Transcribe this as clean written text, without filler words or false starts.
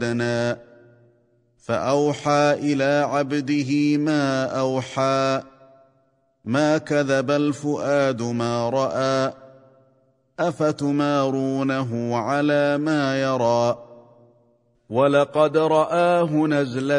لنا فأوحى إلى عبده ما أوحى ما كذب الفؤاد ما رأى أفتمارونه على ما يرى ولقد رآه نزلة